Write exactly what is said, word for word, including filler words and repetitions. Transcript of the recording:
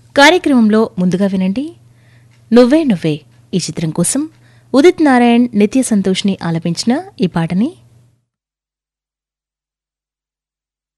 కార్యక్రమంలో ముందుగా వినండి నువ్వే నువ్వే ఈ చిత్రం కోసం ఉదిత్ నారాయణ్ నిత్య సంతోష్ని ఆలపించిన ఈ పాటని